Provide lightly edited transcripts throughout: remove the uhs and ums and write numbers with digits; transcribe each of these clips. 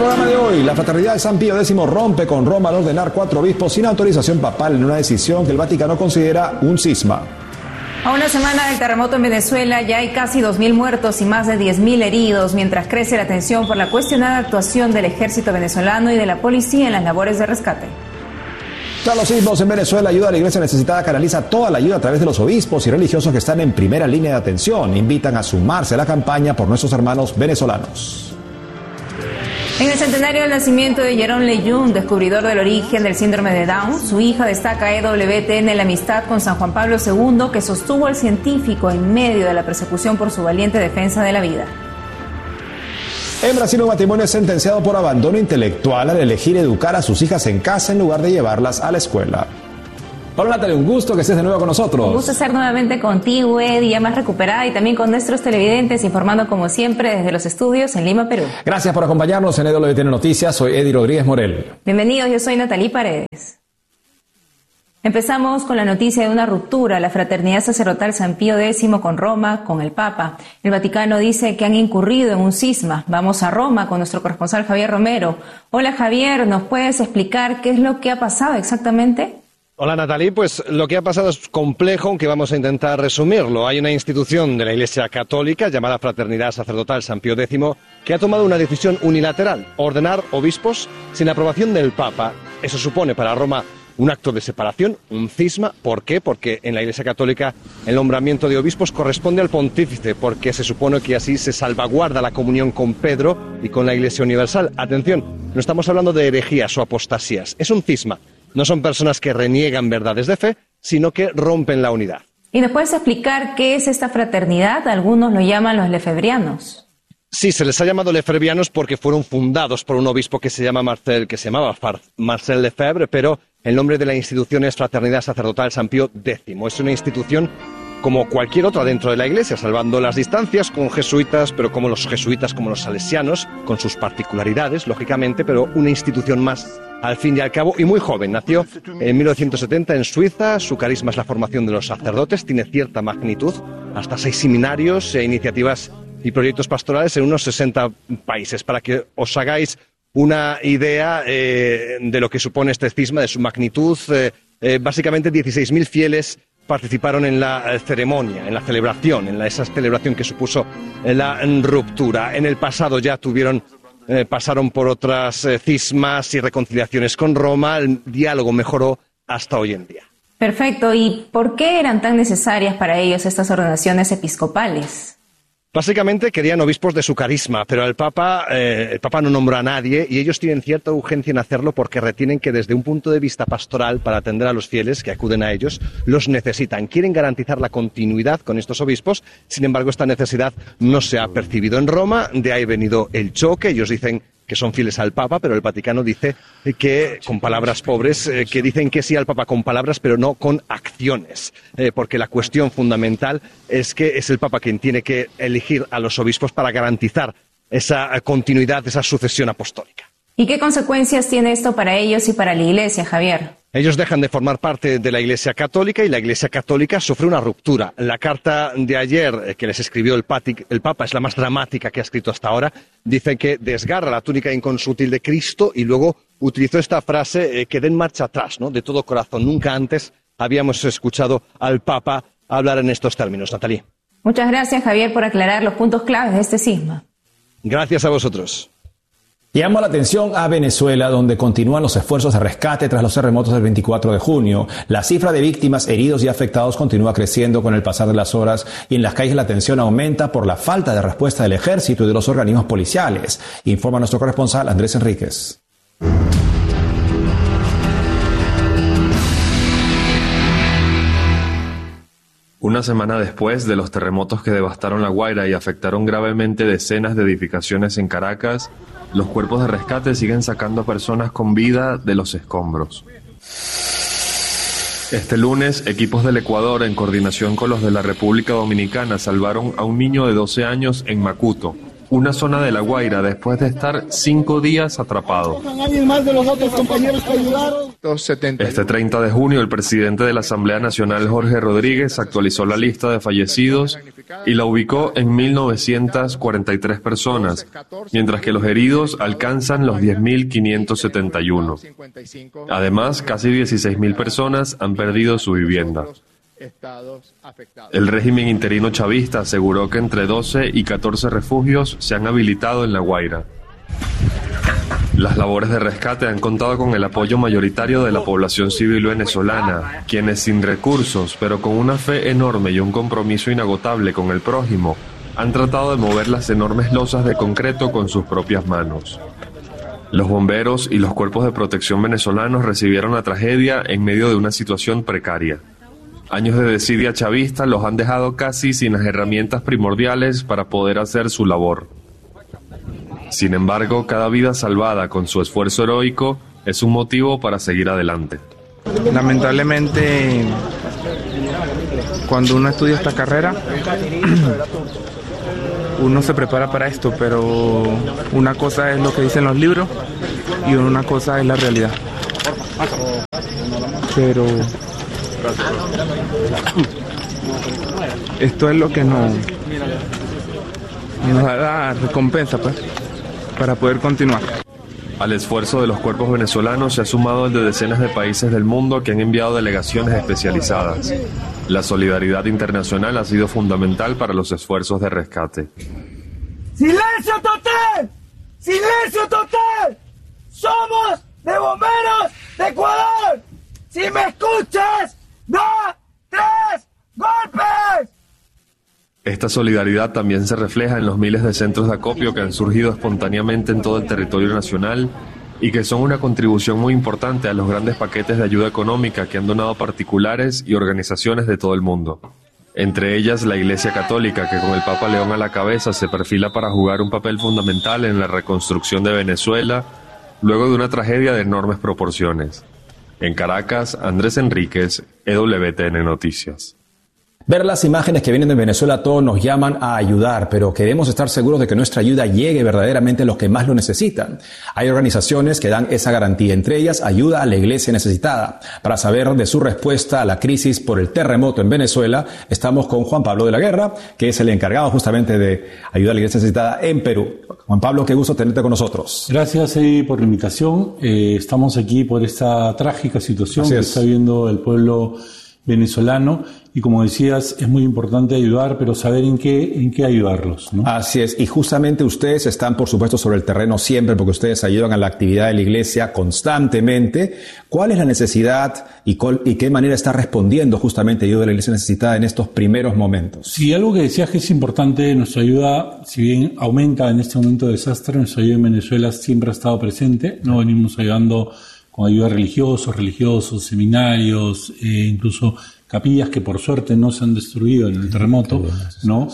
programa de hoy, la Fraternidad de San Pío X rompe con Roma al ordenar 4 obispos sin autorización papal en una decisión que el Vaticano considera un cisma. A una semana del terremoto en Venezuela ya hay casi 2.000 muertos y más de 10.000 heridos, mientras crece la tensión por la cuestionada actuación del ejército venezolano y de la policía en las labores de rescate. Tras los sismos en Venezuela, Ayuda a la Iglesia Necesitada canaliza toda la ayuda a través de los obispos y religiosos que están en primera línea de atención. Invitan a sumarse a la campaña por nuestros hermanos venezolanos. En el centenario del nacimiento de Jerome Leyún, descubridor del origen del síndrome de Down, su hija destaca EWTN la amistad con San Juan Pablo II, que sostuvo al científico en medio de la persecución por su valiente defensa de la vida. En Brasil, un matrimonio es sentenciado por abandono intelectual al elegir educar a sus hijas en casa en lugar de llevarlas a la escuela. Hola Natalia, un gusto que estés de nuevo con nosotros. Un gusto estar nuevamente contigo, Eddie, ya más recuperada, y también con nuestros televidentes, informando como siempre desde los estudios en Lima, Perú. Gracias por acompañarnos en EWTN Noticias, soy Eddie Rodríguez Morel. Bienvenidos, yo soy Natalie Paredes. Empezamos con la noticia de una ruptura, la Fraternidad Sacerdotal San Pío X con Roma, con el Papa. El Vaticano dice que han incurrido en un cisma. Vamos a Roma con nuestro corresponsal Javier Romero. Hola Javier, ¿nos puedes explicar qué es lo que ha pasado exactamente? Hola Natalie, pues lo que ha pasado es complejo, aunque vamos a intentar resumirlo. Hay una institución de la Iglesia Católica llamada Fraternidad Sacerdotal San Pío X que ha tomado una decisión unilateral, ordenar obispos sin aprobación del Papa. Eso supone para Roma un acto de separación, un cisma. ¿Por qué? Porque en la Iglesia Católica el nombramiento de obispos corresponde al pontífice, porque se supone que así se salvaguarda la comunión con Pedro y con la Iglesia Universal. Atención, no estamos hablando de herejías o apostasías, es un cisma. No son personas que reniegan verdades de fe, sino que rompen la unidad. ¿Y nos puedes explicar qué es esta fraternidad? Algunos lo llaman los lefebvrianos. Sí, se les ha llamado lefebvrianos porque fueron fundados por un obispo que se llamaba Marcel Lefebvre, pero el nombre de la institución es Fraternidad Sacerdotal San Pío X. Es una institución como cualquier otra dentro de la Iglesia, salvando las distancias con jesuitas, pero como los jesuitas, como los salesianos, con sus particularidades, lógicamente, pero una institución más al fin y al cabo, y muy joven. Nació en 1970 en Suiza, su carisma es la formación de los sacerdotes, tiene cierta magnitud, hasta 6 seminarios e iniciativas y proyectos pastorales en unos 60 países. Para que os hagáis una idea de lo que supone este cisma, de su magnitud, básicamente 16.000 fieles participaron en la ceremonia, en la celebración, esa celebración que supuso la ruptura. En el pasado ya pasaron por otras cismas y reconciliaciones con Roma, el diálogo mejoró hasta hoy en día. Perfecto, ¿y por qué eran tan necesarias para ellos estas ordenaciones episcopales? Básicamente querían obispos de su carisma, pero el Papa no nombró a nadie y ellos tienen cierta urgencia en hacerlo porque retienen que desde un punto de vista pastoral, para atender a los fieles que acuden a ellos, los necesitan. Quieren garantizar la continuidad con estos obispos, sin embargo esta necesidad no se ha percibido en Roma, de ahí ha venido el choque. Ellos dicen que son fieles al Papa, pero el Vaticano dice que, con palabras pobres, que dicen que sí al Papa con palabras, pero no con acciones, porque la cuestión fundamental es que es el Papa quien tiene que elegir a los obispos para garantizar esa continuidad, esa sucesión apostólica. ¿Y qué consecuencias tiene esto para ellos y para la Iglesia, Javier? Ellos dejan de formar parte de la Iglesia Católica y la Iglesia Católica sufre una ruptura. La carta de ayer que les escribió el Papa es la más dramática que ha escrito hasta ahora. Dice que desgarra la túnica inconsútil de Cristo y luego utilizó esta frase que den marcha atrás, ¿no? De todo corazón. Nunca antes habíamos escuchado al Papa hablar en estos términos. Natalie. Muchas gracias, Javier, por aclarar los puntos claves de este cisma. Gracias a vosotros. Llamo la atención a Venezuela, donde continúan los esfuerzos de rescate tras los terremotos del 24 de junio. La cifra de víctimas, heridos y afectados continúa creciendo con el pasar de las horas y en las calles la tensión aumenta por la falta de respuesta del ejército y de los organismos policiales. Informa nuestro corresponsal Andrés Enríquez. Una semana después de los terremotos que devastaron La Guaira y afectaron gravemente decenas de edificaciones en Caracas, los cuerpos de rescate siguen sacando a personas con vida de los escombros. Este lunes, equipos del Ecuador, en coordinación con los de la República Dominicana, salvaron a un niño de 12 años en Macuto, una zona de La Guaira, después de estar 5 días atrapado. Este 30 de junio, el presidente de la Asamblea Nacional, Jorge Rodríguez, actualizó la lista de fallecidos y la ubicó en 1.943 personas, mientras que los heridos alcanzan los 10.571. Además, casi 16.000 personas han perdido su vivienda. El régimen interino chavista aseguró que entre 12 y 14 refugios se han habilitado en La Guaira. Las labores de rescate han contado con el apoyo mayoritario de la población civil venezolana, quienes sin recursos, pero con una fe enorme y un compromiso inagotable con el prójimo, han tratado de mover las enormes losas de concreto con sus propias manos. Los bomberos y los cuerpos de protección venezolanos recibieron la tragedia en medio de una situación precaria. Años de desidia chavista los han dejado casi sin las herramientas primordiales para poder hacer su labor. Sin embargo, cada vida salvada con su esfuerzo heroico es un motivo para seguir adelante. Lamentablemente, cuando uno estudia esta carrera, uno se prepara para esto, pero una cosa es lo que dicen los libros y una cosa es la realidad. Pero esto es lo que nos da la recompensa, pues, para poder continuar. Al esfuerzo de los cuerpos venezolanos se ha sumado el de decenas de países del mundo que han enviado delegaciones especializadas. La solidaridad internacional ha sido fundamental para los esfuerzos de rescate. ¡Silencio total! ¡Silencio total! ¡Somos de Bomberos de Ecuador! ¡Si me escuchas, da 3 golpes! Esta solidaridad también se refleja en los miles de centros de acopio que han surgido espontáneamente en todo el territorio nacional y que son una contribución muy importante a los grandes paquetes de ayuda económica que han donado particulares y organizaciones de todo el mundo. Entre ellas la Iglesia Católica, que con el Papa León a la cabeza se perfila para jugar un papel fundamental en la reconstrucción de Venezuela luego de una tragedia de enormes proporciones. En Caracas, Andrés Enríquez, EWTN Noticias. Ver las imágenes que vienen de Venezuela todos nos llaman a ayudar, pero queremos estar seguros de que nuestra ayuda llegue verdaderamente a los que más lo necesitan. Hay organizaciones que dan esa garantía, entre ellas Ayuda a la Iglesia Necesitada. Para saber de su respuesta a la crisis por el terremoto en Venezuela, estamos con Juan Pablo de la Guerra, que es el encargado justamente de Ayuda a la Iglesia Necesitada en Perú. Juan Pablo, qué gusto tenerte con nosotros. Gracias por la invitación. Estamos aquí por esta trágica situación que está viviendo el pueblo venezolano y, como decías, es muy importante ayudar, pero saber en qué ayudarlos, ¿no? Así es, y justamente ustedes están, por supuesto, sobre el terreno siempre, porque ustedes ayudan a la actividad de la Iglesia constantemente. ¿Cuál es la necesidad y qué manera está respondiendo justamente Ayuda a la Iglesia Necesitada en estos primeros momentos? Sí, algo que decías que es importante, nuestra ayuda, si bien aumenta en este momento de desastre, nuestra ayuda en Venezuela siempre ha estado presente, ¿no? Venimos ayudando con ayuda a religiosos, seminarios, incluso capillas que por suerte no se han destruido en el terremoto, ¿no?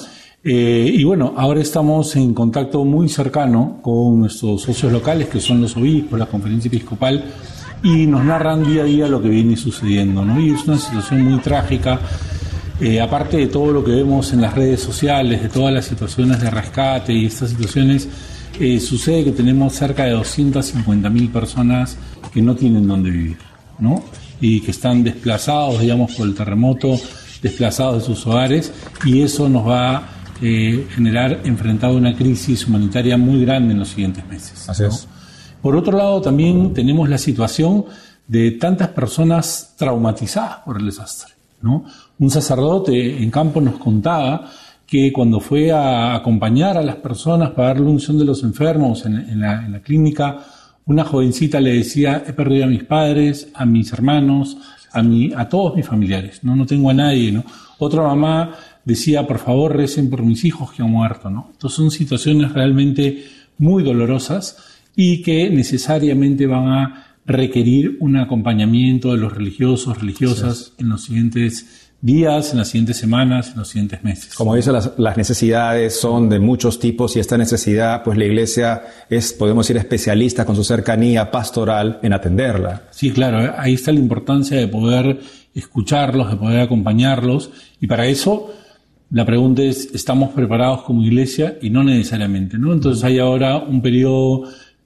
Y bueno, ahora estamos en contacto muy cercano con nuestros socios locales, que son los obispos, la conferencia episcopal, y nos narran día a día lo que viene sucediendo, ¿no? Y es una situación muy trágica, aparte de todo lo que vemos en las redes sociales, de todas las situaciones de rescate y estas situaciones, sucede que tenemos cerca de 250.000 personas que no tienen dónde vivir, ¿no? Y que están desplazados, digamos, por el terremoto, desplazados de sus hogares, y eso nos va a generar enfrentar una crisis humanitaria muy grande en los siguientes meses, Así es. Por otro lado, también tenemos la situación de tantas personas traumatizadas por el desastre, ¿no? Un sacerdote en campo nos contaba que cuando fue a acompañar a las personas para darle unción de los enfermos en la clínica, una jovencita le decía: he perdido a mis padres, a mis hermanos, a todos mis familiares, no tengo a nadie, ¿no? Otra mamá decía: por favor, recen por mis hijos que han muerto, ¿no? Entonces son situaciones realmente muy dolorosas y que necesariamente van a requerir un acompañamiento de los religiosos, religiosas, en los siguientes días, en las siguientes semanas, en los siguientes meses. Como dice, las necesidades son de muchos tipos y esta necesidad, pues la Iglesia es, podemos decir, especialista con su cercanía pastoral en atenderla. Sí, claro, ahí está la importancia de poder escucharlos, de poder acompañarlos, y para eso la pregunta es: ¿estamos preparados como Iglesia? Y no necesariamente, ¿no? Entonces hay ahora un periodo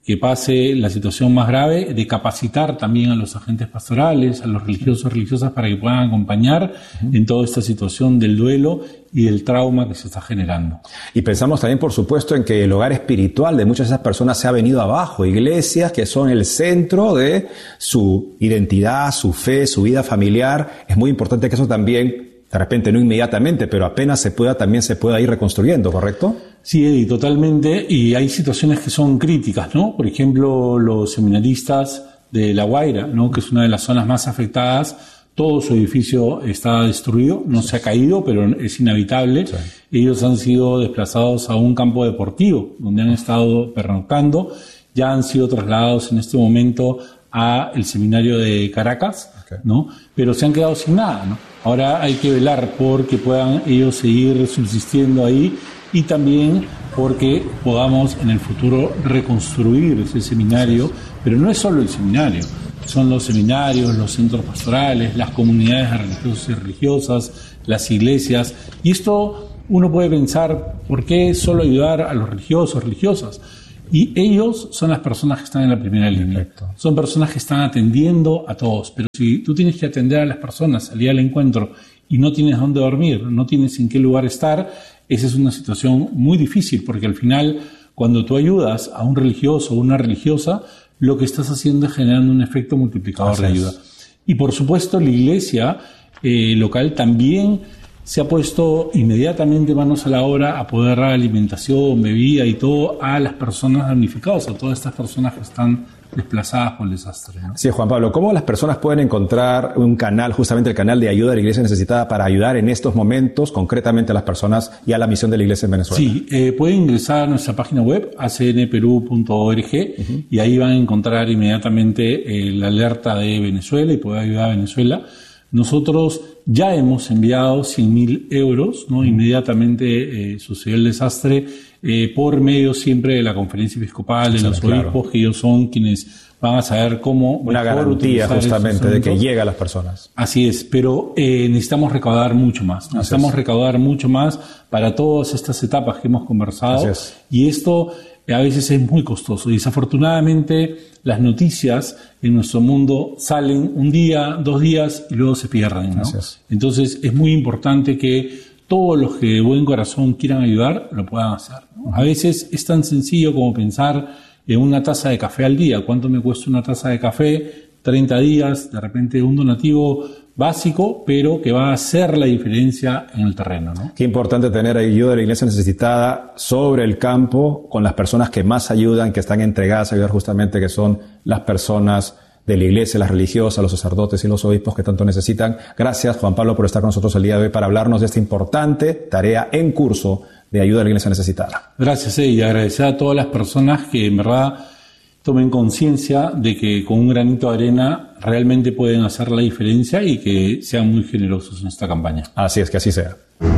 que pase la situación más grave, de capacitar también a los agentes pastorales, a los religiosos, religiosas, para que puedan acompañar en toda esta situación del duelo y del trauma que se está generando. Y pensamos también, por supuesto, en que el hogar espiritual de muchas de esas personas se ha venido abajo. Iglesias que son el centro de su identidad, su fe, su vida familiar. Es muy importante que eso también, de repente no inmediatamente, pero apenas se pueda, también se pueda ir reconstruyendo, ¿correcto? Sí, Eddie, totalmente. Y hay situaciones que son críticas, ¿no? Por ejemplo, los seminaristas de La Guaira, ¿no? Que es una de las zonas más afectadas. Todo su edificio está destruido, no se ha caído, pero es inhabitable. Sí. Ellos han sido desplazados a un campo deportivo, donde han estado pernoctando. Ya han sido trasladados en este momento a el seminario de Caracas, ¿no? Pero se han quedado sin nada, ¿no? Ahora hay que velar porque puedan ellos seguir subsistiendo ahí y también porque podamos en el futuro reconstruir ese seminario, pero no es solo el seminario, son los seminarios, los centros pastorales, las comunidades de religiosos y religiosas, las iglesias, y esto uno puede pensar, ¿por qué solo ayudar a los religiosos, religiosas? Y ellos son las personas que están en la primera línea. Perfecto. Son personas que están atendiendo a todos. Pero si tú tienes que atender a las personas, salir al encuentro y no tienes dónde dormir, no tienes en qué lugar estar, esa es una situación muy difícil, porque al final, cuando tú ayudas a un religioso o una religiosa, lo que estás haciendo es generando un efecto multiplicador de ayuda. Y por supuesto, la iglesia local también se ha puesto inmediatamente manos a la obra a poder dar alimentación, bebida y todo a las personas damnificadas, a todas estas personas que están desplazadas por el desastre, ¿no? Sí, Juan Pablo, ¿cómo las personas pueden encontrar un canal, justamente el canal de ayuda de la Iglesia Necesitada, para ayudar en estos momentos concretamente a las personas y a la misión de la Iglesia en Venezuela? Sí, pueden ingresar a nuestra página web, acnperu.org, y ahí van a encontrar inmediatamente la alerta de Venezuela y poder ayudar a Venezuela. Nosotros ya hemos enviado 100.000 euros, ¿no? Inmediatamente sucedió el desastre, por medio siempre de la Conferencia Episcopal, de los obispos, que ellos son quienes van a saber cómo una garantía justamente de que llega a las personas. Así es, pero necesitamos recaudar mucho más. Necesitamos recaudar mucho más para todas estas etapas que hemos conversado. Y esto a veces es muy costoso. Y desafortunadamente las noticias en nuestro mundo salen un día, 2 días y luego se pierden, ¿no? Entonces es muy importante que todos los que de buen corazón quieran ayudar lo puedan hacer, ¿no? A veces es tan sencillo como pensar en una taza de café al día. ¿Cuánto me cuesta una taza de café? 30 días, de repente un donativo básico, pero que va a hacer la diferencia en el terreno, ¿no? Qué importante tener ayuda de la Iglesia Necesitada sobre el campo, con las personas que más ayudan, que están entregadas a ayudar justamente, que son las personas de la Iglesia, las religiosas, los sacerdotes y los obispos que tanto necesitan. Gracias, Juan Pablo, por estar con nosotros el día de hoy para hablarnos de esta importante tarea en curso de ayuda a la Iglesia Necesitada. Gracias, y agradecer a todas las personas que en verdad tomen conciencia de que con un granito de arena realmente pueden hacer la diferencia y que sean muy generosos en esta campaña. Así es, que así sea.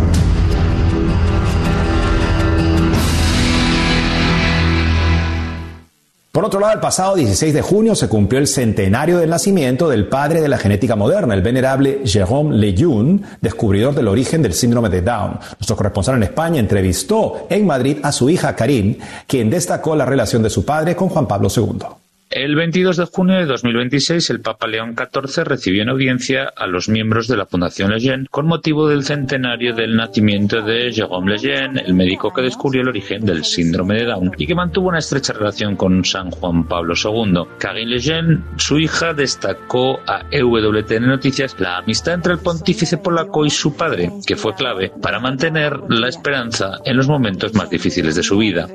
Por otro lado, el pasado 16 de junio se cumplió el centenario del nacimiento del padre de la genética moderna, el venerable Jérôme Lejeune, descubridor del origen del síndrome de Down. Nuestro corresponsal en España entrevistó en Madrid a su hija Karine, quien destacó la relación de su padre con Juan Pablo II. El 22 de junio de 2026, el Papa León XIV recibió en audiencia a los miembros de la Fundación Lejeune con motivo del centenario del nacimiento de Jérôme Lejeune, el médico que descubrió el origen del síndrome de Down y que mantuvo una estrecha relación con San Juan Pablo II. Karine Lejeune, su hija, destacó a EWTN Noticias la amistad entre el pontífice polaco y su padre, que fue clave para mantener la esperanza en los momentos más difíciles de su vida.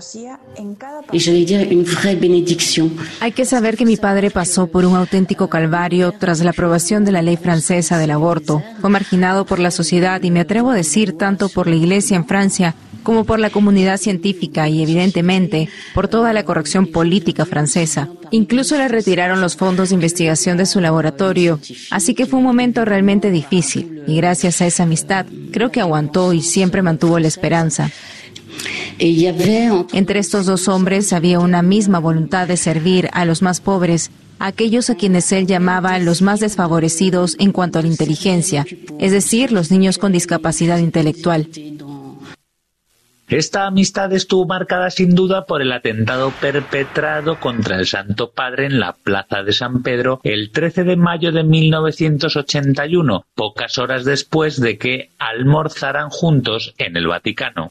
Hay que saber que mi padre pasó por un auténtico calvario tras la aprobación de la ley francesa del aborto. Fue marginado por la sociedad y me atrevo a decir tanto por la Iglesia en Francia como por la comunidad científica y, evidentemente, por toda la corrección política francesa. Incluso le retiraron los fondos de investigación de su laboratorio, así que fue un momento realmente difícil. Y gracias a esa amistad, creo que aguantó y siempre mantuvo la esperanza. Entre estos dos hombres había una misma voluntad de servir a los más pobres, a aquellos a quienes él llamaba los más desfavorecidos en cuanto a la inteligencia, es decir, los niños con discapacidad intelectual. Esta amistad estuvo marcada sin duda por el atentado perpetrado contra el Santo Padre en la Plaza de San Pedro el 13 de mayo de 1981, pocas horas después de que almorzaran juntos en el Vaticano.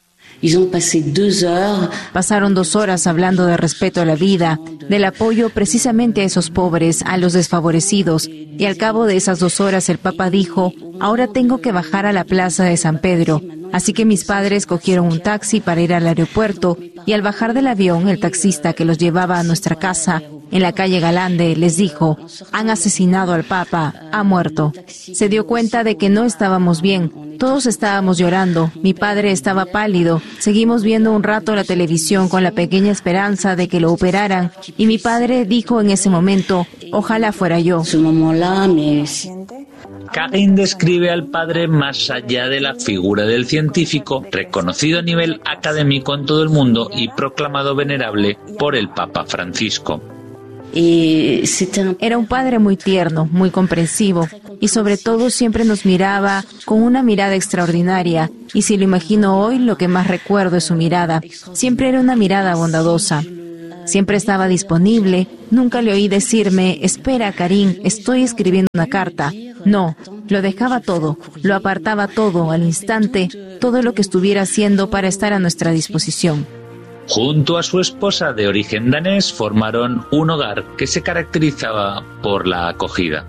Pasaron 2 horas hablando de respeto a la vida, del apoyo precisamente a esos pobres, a los desfavorecidos, y al cabo de esas 2 horas el Papa dijo: ahora tengo que bajar a la Plaza de San Pedro. Así que mis padres cogieron un taxi para ir al aeropuerto, y al bajar del avión, el taxista que los llevaba a nuestra casa, en la calle Galande, les dijo: han asesinado al Papa, ha muerto. Se dio cuenta de que no estábamos bien, todos estábamos llorando, mi padre estaba pálido, seguimos viendo un rato la televisión con la pequeña esperanza de que lo operaran, y mi padre dijo en ese momento: ojalá fuera yo. Karin describe al padre más allá de la figura del científico, reconocido a nivel académico en todo el mundo y proclamado venerable por el Papa Francisco. Era un padre muy tierno, muy comprensivo, y sobre todo siempre nos miraba con una mirada extraordinaria, y si lo imagino hoy, lo que más recuerdo es su mirada. Siempre era una mirada bondadosa. Siempre estaba disponible, nunca le oí decirme: espera, Karin, estoy escribiendo una carta. No, lo dejaba todo, lo apartaba todo al instante, todo lo que estuviera haciendo para estar a nuestra disposición. Junto a su esposa de origen danés formaron un hogar que se caracterizaba por la acogida.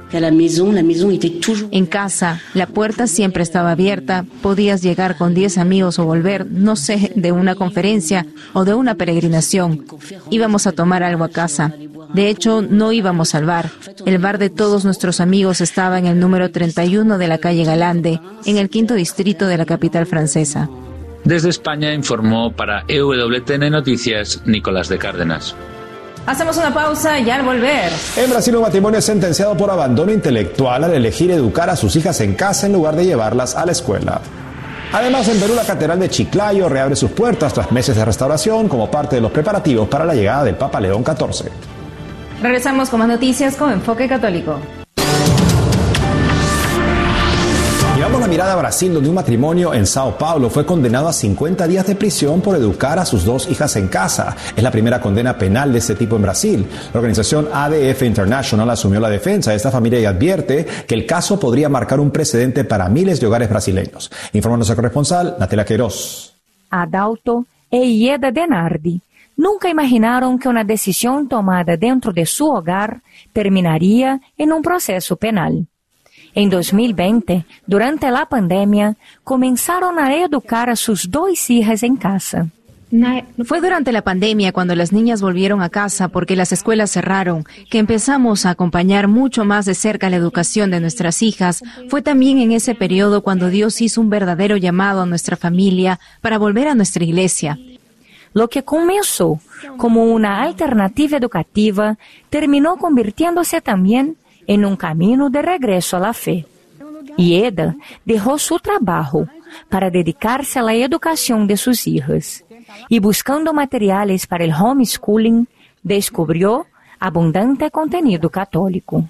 En casa, la puerta siempre estaba abierta, podías llegar con 10 amigos o volver, no sé, de una conferencia o de una peregrinación. Íbamos a tomar algo a casa. De hecho, no íbamos al bar. El bar de todos nuestros amigos estaba en el número 31 de la calle Galande, en el 5º distrito de la capital francesa. Desde España informó para EWTN Noticias Nicolás de Cárdenas. Hacemos una pausa y al volver. En Brasil, un matrimonio es sentenciado por abandono intelectual al elegir educar a sus hijas en casa en lugar de llevarlas a la escuela. Además, en Perú, la Catedral de Chiclayo reabre sus puertas tras meses de restauración como parte de los preparativos para la llegada del Papa León XIV. Regresamos con más noticias con Enfoque Católico. Llevamos la mirada a Brasil, donde un matrimonio en Sao Paulo fue condenado a 50 días de prisión por educar a sus 2 hijas en casa. Es la primera condena penal de este tipo en Brasil. La organización ADF International asumió la defensa de esta familia y advierte que el caso podría marcar un precedente para miles de hogares brasileños. Informa nuestra corresponsal, Natalia Queiroz. Adalto e Ieda Denardi nunca imaginaron que una decisión tomada dentro de su hogar terminaría en un proceso penal. En 2020, durante la pandemia, comenzaron a educar a sus 2 hijas en casa. Fue durante la pandemia cuando las niñas volvieron a casa porque las escuelas cerraron, que empezamos a acompañar mucho más de cerca la educación de nuestras hijas. Fue también en ese periodo cuando Dios hizo un verdadero llamado a nuestra familia para volver a nuestra iglesia. Lo que comenzó como una alternativa educativa terminó convirtiéndose también en un camino de regreso a la fe. Ieda dejó su trabajo para dedicarse a la educación de sus hijas y buscando materiales para el homeschooling, descubrió abundante contenido católico.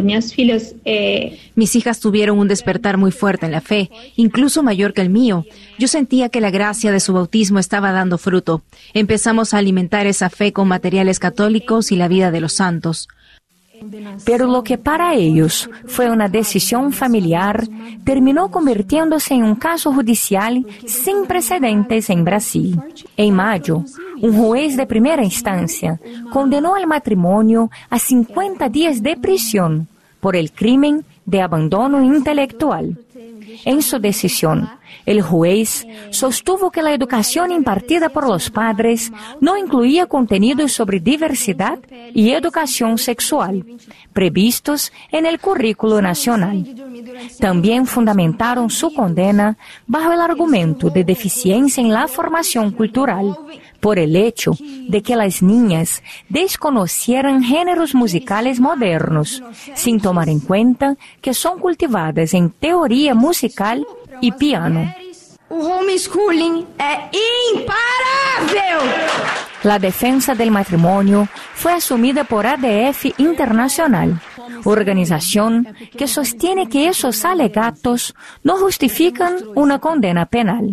Mis hijas tuvieron un despertar muy fuerte en la fe, incluso mayor que el mío. Yo sentía que la gracia de su bautismo estaba dando fruto. Empezamos a alimentar esa fe con materiales católicos y la vida de los santos. Pero lo que para ellos fue una decisión familiar terminó convirtiéndose en un caso judicial sin precedentes en Brasil. En mayo, un juez de primera instancia condenó al matrimonio a 50 días de prisión por el crimen de abandono intelectual. En su decisión, el juez sostuvo que la educación impartida por los padres no incluía contenidos sobre diversidad y educación sexual, previstos en el currículo nacional. También fundamentaron su condena bajo el argumento de deficiencia en la formación cultural, por el hecho de que las niñas desconocieran géneros musicales modernos, sin tomar en cuenta que son cultivadas en teoría musical y piano. O homeschooling es imparável. La defensa del matrimonio fue asumida por ADF Internacional, organización que sostiene que esos alegatos no justifican una condena penal.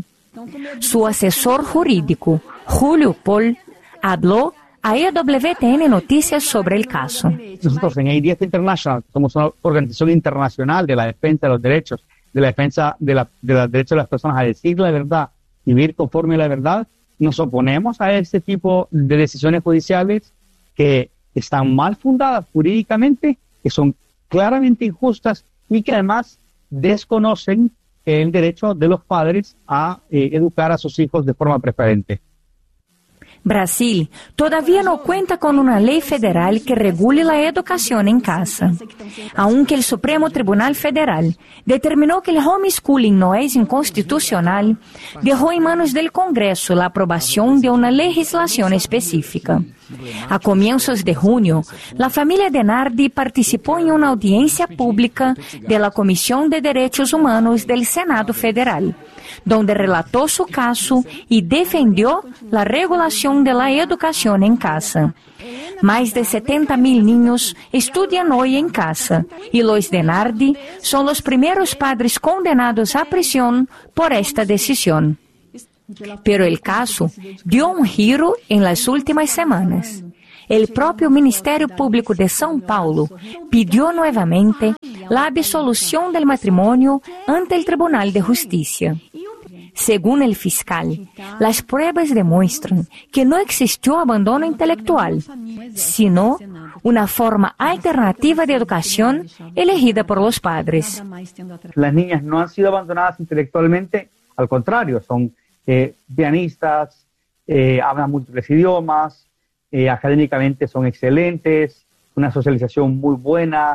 Su asesor jurídico, Julio Pol, habló a EWTN Noticias sobre el caso. Nosotros en ADF International somos una organización internacional de la defensa de los derechos, de la defensa de los derechos de las personas a decir la verdad y vivir conforme a la verdad. Nos oponemos a este tipo de decisiones judiciales que están mal fundadas jurídicamente, que son claramente injustas y que además desconocen el derecho de los padres a educar a sus hijos de forma preferente. Brasil todavía no cuenta con una ley federal que regule la educación en casa. Aunque el Supremo Tribunal Federal determinó que el homeschooling no es inconstitucional, dejó en manos del Congreso la aprobación de una legislación específica. A comienzos de junio, la familia DeNardi participó en una audiencia pública de la Comisión de Derechos Humanos del Senado Federal, donde relató su caso y defendió la regulación de la educación en casa. Más de 70,000 niños estudian hoy en casa y los DeNardi son los primeros padres condenados a prisión por esta decisión. Pero el caso dio un giro en las últimas semanas. El propio Ministerio Público de São Paulo pidió nuevamente la absolución del matrimonio ante el Tribunal de Justicia. Según el fiscal, las pruebas demuestran que no existió abandono intelectual, sino una forma alternativa de educación elegida por los padres. Las niñas no han sido abandonadas intelectualmente, al contrario, son pianistas, hablan múltiples idiomas, académicamente son excelentes, una socialización muy buena,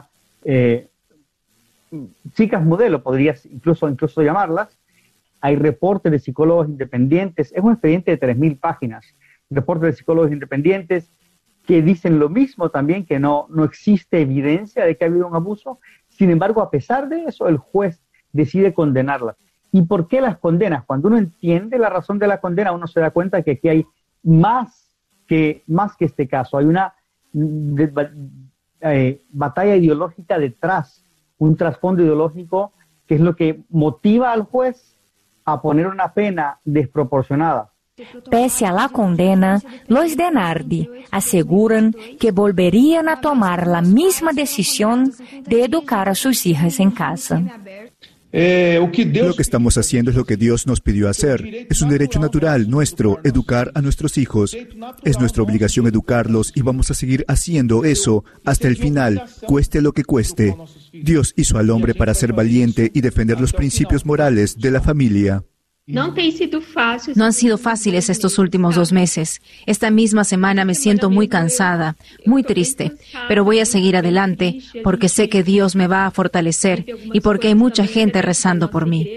chicas modelo, podrías incluso llamarlas. Hay reportes de psicólogos independientes, es un expediente de 3,000 páginas, reportes de psicólogos independientes que dicen lo mismo también, que no existe evidencia de que ha habido un abuso. Sin embargo, a pesar de eso, el juez decide condenarlas. ¿Y por qué las condenas? Cuando uno entiende la razón de la condena, uno se da cuenta que aquí hay más que este caso. Hay una batalla ideológica detrás, un trasfondo ideológico que es lo que motiva al juez a poner una pena desproporcionada. Pese a la condena, los DeNardi aseguran que volverían a tomar la misma decisión de educar a sus hijas en casa. Lo que estamos haciendo es lo que Dios nos pidió hacer. Es un derecho natural nuestro, educar a nuestros hijos. Es nuestra obligación educarlos y vamos a seguir haciendo eso hasta el final, cueste lo que cueste. Dios hizo al hombre para ser valiente y defender los principios morales de la familia. No han sido fáciles estos últimos 2 meses. Esta misma semana me siento muy cansada, muy triste, pero voy a seguir adelante porque sé que Dios me va a fortalecer y porque hay mucha gente rezando por mí.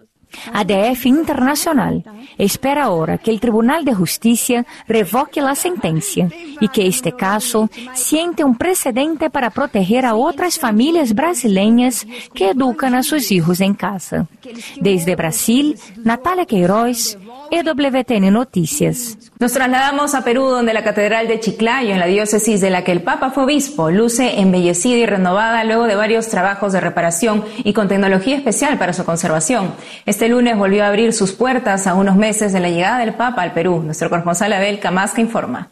ADF Internacional espera ahora que el Tribunal de Justicia revoque la sentencia y que este caso siente un precedente para proteger a otras familias brasileñas que educan a sus hijos en casa. Desde Brasil, Natalia Queiroz, EWTN Noticias. Nos trasladamos a Perú, donde la Catedral de Chiclayo, en la diócesis de la que el Papa fue obispo, luce embellecida y renovada luego de varios trabajos de reparación y con tecnología especial para su conservación. Este lunes volvió a abrir sus puertas a unos meses de la llegada del Papa al Perú. Nuestro corresponsal Abel Camasca informa.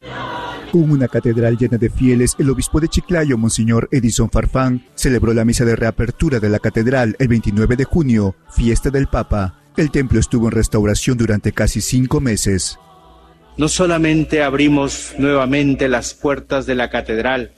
Con una catedral llena de fieles, el obispo de Chiclayo, Monseñor Edison Farfán, celebró la misa de reapertura de la catedral el 29 de junio, fiesta del Papa. El templo estuvo en restauración durante casi 5 meses. No solamente abrimos nuevamente las puertas de la catedral,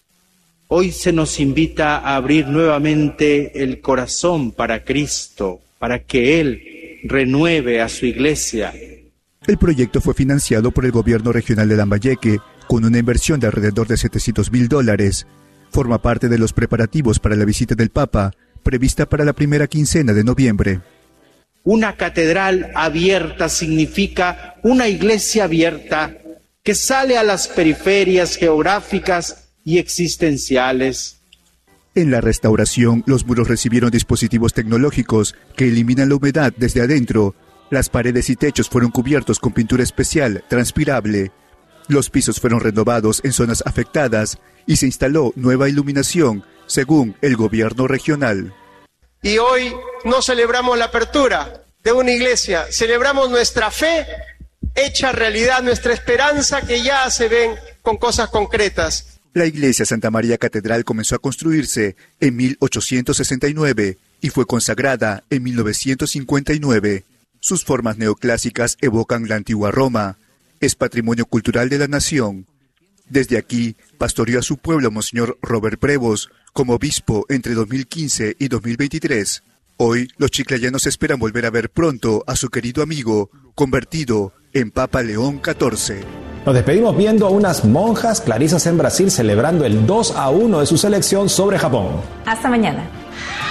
hoy se nos invita a abrir nuevamente el corazón para Cristo, para que Él renueve a su iglesia. El proyecto fue financiado por el gobierno regional de Lambayeque, con una inversión de alrededor de $700,000. Forma parte de los preparativos para la visita del Papa, prevista para la primera quincena de noviembre. Una catedral abierta significa una iglesia abierta que sale a las periferias geográficas y existenciales. En la restauración, los muros recibieron dispositivos tecnológicos que eliminan la humedad desde adentro. Las paredes y techos fueron cubiertos con pintura especial, transpirable. Los pisos fueron renovados en zonas afectadas y se instaló nueva iluminación, según el gobierno regional. Y hoy no celebramos la apertura, de una iglesia, celebramos nuestra fe hecha realidad, nuestra esperanza que ya se ven con cosas concretas. La iglesia Santa María Catedral comenzó a construirse en 1869 y fue consagrada en 1959. Sus formas neoclásicas evocan la antigua Roma. Es patrimonio cultural de la nación. Desde aquí, pastoreó a su pueblo Monseñor Robert Prevost como obispo entre 2015 y 2023. Hoy, los chiclayanos esperan volver a ver pronto a su querido amigo, convertido en Papa León XIV. Nos despedimos viendo a unas monjas clarisas en Brasil celebrando el 2-1 de su selección sobre Japón. Hasta mañana.